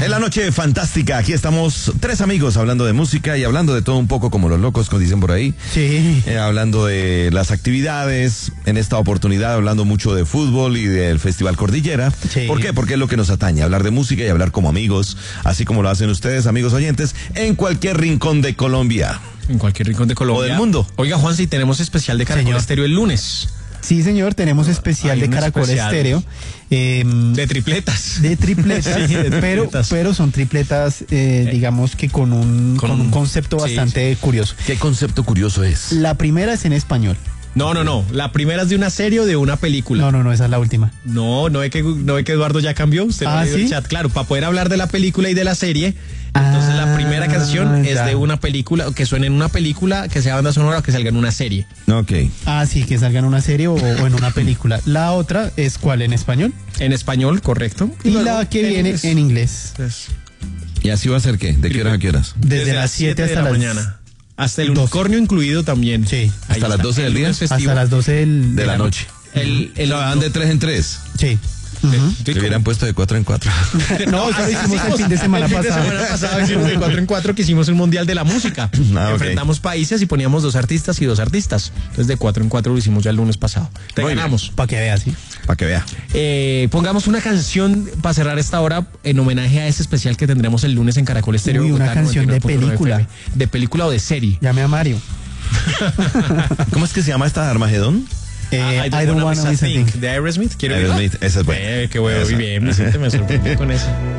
En la noche fantástica, aquí estamos tres amigos hablando de música y hablando de todo un poco como los locos, como dicen por ahí. Sí. Hablando de las actividades, en esta oportunidad hablando mucho de fútbol y del Festival Cordillera. Sí. ¿Por qué? Porque es lo que nos atañe, hablar de música y hablar como amigos, así como lo hacen ustedes, amigos oyentes, en cualquier rincón de Colombia. En cualquier rincón de Colombia. O del mundo. Oiga, Juan, si tenemos especial de Caracol Señor. Estéreo el lunes. Sí, señor, tenemos especial Hay de un Caracol especial. Estéreo. De tripletas. De tripletas, Sí, de tripletas. pero son tripletas, digamos que con un concepto sí, bastante curioso. ¿Qué concepto curioso es? La primera es en español. No. La primera es de una serie o de una película. No, esa es la última. No ve que Eduardo ya cambió. Usted no Ah, ha leído ¿sí? el chat. Claro, para poder hablar de la película y de la serie. Entonces la primera canción es ya. de una película, que suene en una película, que sea banda sonora o que salga en una serie. Ok. Ah, sí, que salga en una serie o en una película. La otra es ¿cuál? En español. En español, correcto. Y luego la que viene inglés. en inglés. Pues, ¿Y así va a ser qué? ¿De qué horas a qué horas? Desde las 7 de hasta la las mañana. Hasta el 12. unicornio incluido también. Sí. Ahí ¿Hasta las está. 12 del El día? lunes festivo. Hasta las 12 De la noche. Lo Van de 3 en 3. Sí. Ujú. Se hubieran puesto de 4 en 4. No, eso lo hicimos el fin de semana El fin pasado. de semana pasado hicimos de 4 en 4 que hicimos un mundial de la música. Ah, ok. Enfrentamos países y poníamos 2 artistas y 2 artistas. Entonces de 4 en 4 lo hicimos ya el lunes pasado. Te Muy bien. ganamos. Para que veas, sí. Para que vea. Pongamos una canción para cerrar esta hora en homenaje a ese especial que tendremos el lunes en Caracol Estéreo. Uy, una Bogotá, canción de 99.9 película. FM. De película o de serie. Llame a Mario. ¿Cómo es que se llama esta Armagedón? I don't wanna miss a thing. De Aerosmith. ¿Quiero oírla? Aerosmith, esa es buena. Qué bueno, Esa. muy bien. Me sorprendí con eso.